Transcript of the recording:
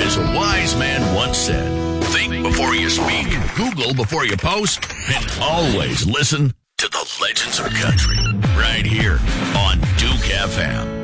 As a wise man once said, think before you speak, Google before you post, and always listen to the Legends of Country right here on Duke FM.